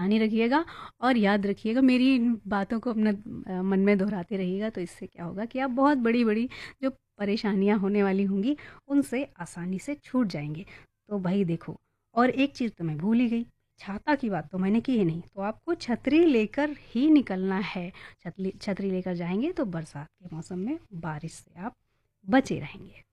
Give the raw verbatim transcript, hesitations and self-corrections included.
सावधानी रखिएगा और याद रखिएगा, मेरी इन बातों को अपना अ, मन में दोहराते रहिएगा। तो इससे क्या होगा कि आप बहुत बड़ी-बड़ी जो परेशानियाँ होने वाली होंगी, उनसे आसानी से छूट जाएँगे। तो भाई देखो, और एक चीज़ तो मैं भूल ही गई, छाता की बात तो मैंने की ही नहीं, तो आपको छतरी लेकर ही निकलना है। छतली छतरी लेकर जाएँगे तो बरसात के मौसम में बारिश से आप बचे रहेंगे।